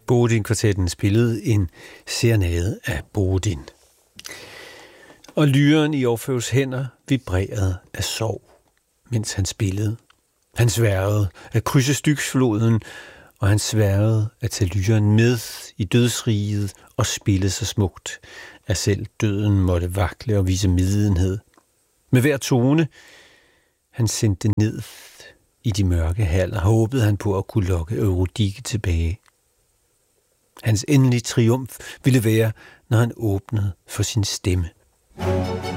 Bodin-kvartetten spillede en serenade af Bodin. Og lyren i Orfeus hænder vibrerede af sorg, mens han spillede. Han sværgede at krydse Styxfloden, og han sværgede at tage lyren med i dødsriget og spille så smukt, at selv døden måtte vakle og vise medlidenhed. Med hver tone, han sendte ned i de mørke haller, håbede han på at kunne lokke Eurydike tilbage. Hans endelige triumf ville være, når han åbnede for sin stemme.